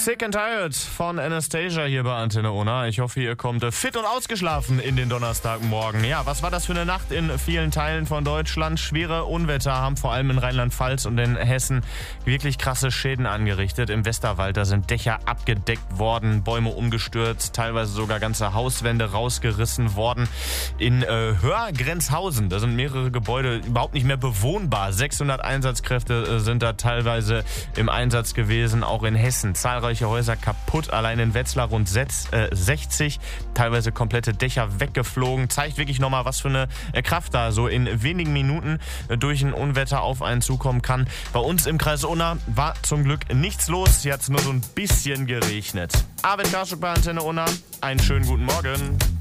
Sick and Tired von Anastasia hier bei Antenne Unna. Ich hoffe, ihr kommt fit und ausgeschlafen in den Donnerstagmorgen. Ja, was war das für eine Nacht in vielen Teilen von Deutschland? Schwere Unwetter haben vor allem in Rheinland-Pfalz und in Hessen wirklich krasse Schäden angerichtet. Im Westerwald, da sind Dächer abgedeckt worden, Bäume umgestürzt, teilweise sogar ganze Hauswände rausgerissen worden. In Hörgrenzhausen, da sind mehrere Gebäude überhaupt nicht mehr bewohnbar. 600 Einsatzkräfte sind da teilweise im Einsatz gewesen, auch in Hessen. Zahlreiche Häuser kaputt, allein in Wetzlar rund 60, teilweise komplette Dächer weggeflogen. Zeigt wirklich nochmal, was für eine Kraft da so in wenigen Minuten durch ein Unwetter auf einen zukommen kann. Bei uns im Kreis Unna war zum Glück nichts los, hier hat es nur so ein bisschen geregnet. Arvid Karschuk bei Antenne Unna, einen schönen guten Morgen.